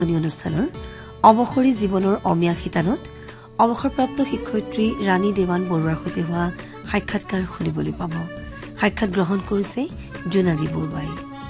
অনুষ্ঠানৰ অৱসৰী জীৱনৰ অমীয়া শিতানত অৱসৰপ্ৰাপ্ত শিক্ষয়িত্ৰী ৰাণী দেৱান বৰুৱাৰ সৈতে হোৱা সাক্ষাৎকাৰ শুনিবলৈ পাব। সাক্ষাৎ গ্ৰহণ কৰিছে জোনালী বৰুৱাই।